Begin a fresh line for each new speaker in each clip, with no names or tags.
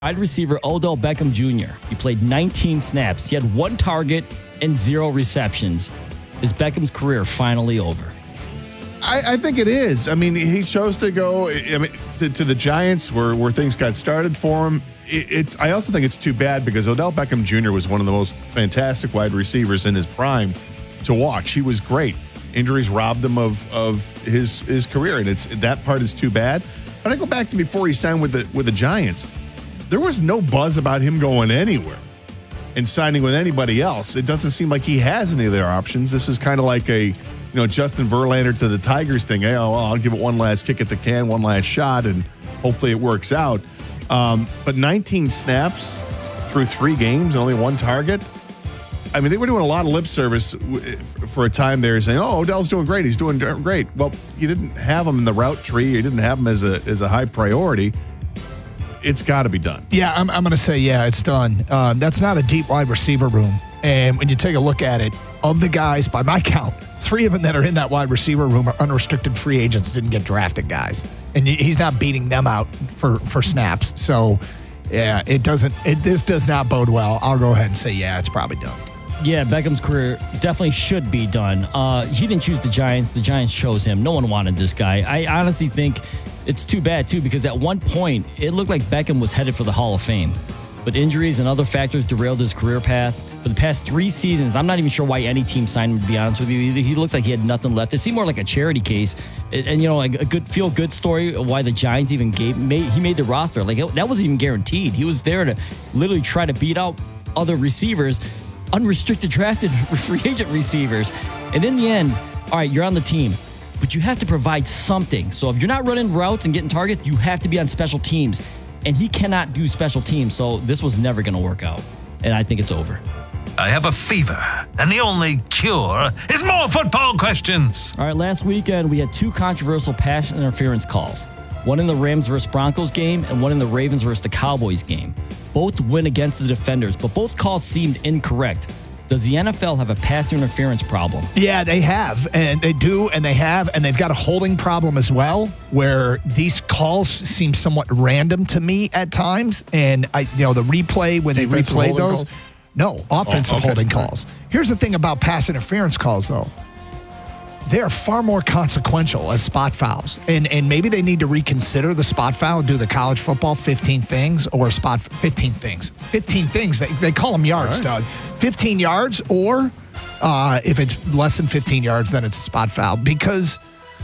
Wide receiver Odell Beckham Jr. He played 19 snaps. He had 1 target and 0 receptions. Is Beckham's career finally over?
I think it is. I mean, he chose to go to the Giants where things got started for him. I also think it's too bad because Odell Beckham Jr. was one of the most fantastic wide receivers in his prime to watch. He was great. Injuries robbed him of his career, and that part is too bad. But I go back to before he signed with the Giants. There was no buzz about him going anywhere and signing with anybody else. It doesn't seem like he has any other options. This is kind of like a Justin Verlander to the Tigers thing. Hey, I'll give it one last kick at the can, one last shot, and hopefully it works out. But 19 snaps through 3 games, only 1 target. I mean, they were doing a lot of lip service for a time there, saying, "Oh, Odell's doing great. He's doing great." Well, you didn't have him in the route tree. You didn't have him as a high priority. It's got to be done.
Yeah, I'm going to say, yeah, it's done. That's not a deep wide receiver room. And when you take a look at it, of the guys, by my count, 3 of them that are in that wide receiver room are unrestricted free agents, didn't get drafted guys. And he's not beating them out for snaps. So, yeah, this does not bode well. I'll go ahead and say, yeah, it's probably done.
Yeah, Beckham's career definitely should be done. He didn't choose the Giants. The Giants chose him. No one wanted this guy. I honestly think it's too bad, too, because at one point, it looked like Beckham was headed for the Hall of Fame. But injuries and other factors derailed his career path. For the past 3 seasons, I'm not even sure why any team signed him, to be honest with you. He looks like he had nothing left. It seemed more like a charity case. And like a good feel-good story of why the Giants even he made the roster. Like, that wasn't even guaranteed. He was there to literally try to beat out other receivers, unrestricted drafted free agent receivers. And in the end, all right, you're on the team, but you have to provide something. So if you're not running routes and getting targets, you have to be on special teams. And he cannot do special teams, so this was never going to work out. And I think it's over.
I have a fever, and the only cure is more football questions.
All right, last weekend we had 2 controversial pass interference calls. One in the Rams versus Broncos game and one in the Ravens versus the Cowboys game. Both went against the defenders, but both calls seemed incorrect. Does the NFL have a pass interference problem?
Yeah, they have, and they do, and they have, and they've got a holding problem as well, where these calls seem somewhat random to me at times, and the replay when
Defensive
they replay those,
calls?
no, offensive holding calls. Here's the thing about pass interference calls, though. They're far more consequential as spot fouls. And maybe they need to reconsider the spot foul and do the college football 15 things or spot 15 things. 15 things. They call them yards, right, Doug. 15 yards, or if it's less than 15 yards, then it's a spot foul. Because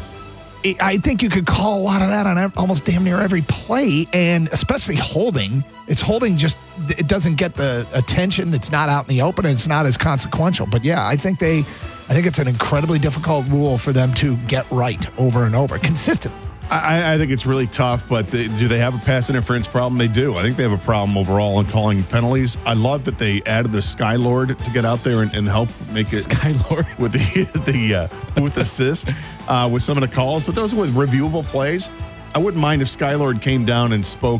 I think you could call a lot of that on almost damn near every play, and especially holding. It's holding it doesn't get the attention. It's not out in the open, and it's not as consequential. But, yeah, I think it's an incredibly difficult rule for them to get right over and over, consistently.
I think it's really tough, but do they have a pass interference problem? They do. I think they have a problem overall in calling penalties. I love that they added the Skylord to get out there and help make it
Skylord
with the booth assist with some of the calls. But those with reviewable plays, I wouldn't mind if Skylord came down and spoke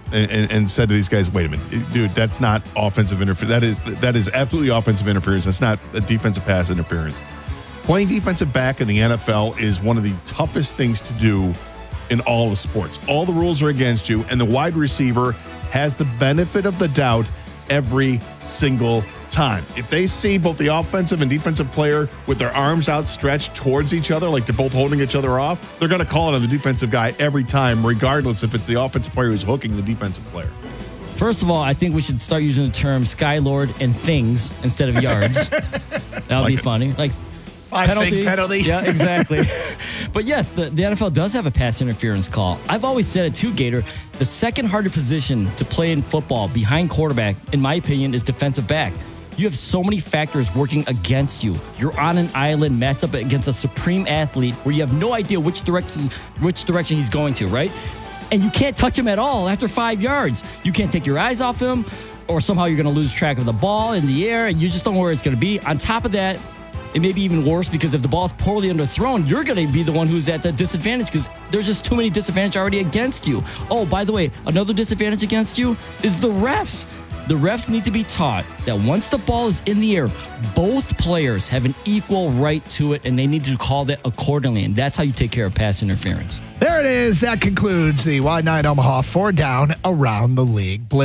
and said to these guys, "Wait a minute, dude, that's not offensive interference. That is absolutely offensive interference. That's not a defensive pass interference." Playing defensive back in the NFL is one of the toughest things to do in all of sports. All the rules are against you, and the wide receiver has the benefit of the doubt every single time. If they see both the offensive and defensive player with their arms outstretched towards each other, like they're both holding each other off, they're going to call it on the defensive guy every time, regardless if it's the offensive player who's hooking the defensive player.
First of all, I think we should start using the term Skylord and things instead of yards. That would be funny. Like,
5-thing penalty.
Yeah, exactly. But yes, the NFL does have a pass interference call. I've always said it too, Gator. The second hardest position to play in football behind quarterback, in my opinion, is defensive back. You have so many factors working against you. You're on an island matched up against a supreme athlete where you have no idea which direction he's going to, right? And you can't touch him at all after 5 yards. You can't take your eyes off him, or somehow you're going to lose track of the ball in the air, and you just don't know where it's going to be. On top of that, it may be even worse because if the ball's poorly underthrown, you're going to be the one who's at the disadvantage because there's just too many disadvantages already against you. Oh, by the way, another disadvantage against you is the refs. The refs need to be taught that once the ball is in the air, both players have an equal right to it, and they need to call that accordingly, and that's how you take care of pass interference.
There it is. That concludes the Wide 9 Omaha 4 Down Around the League.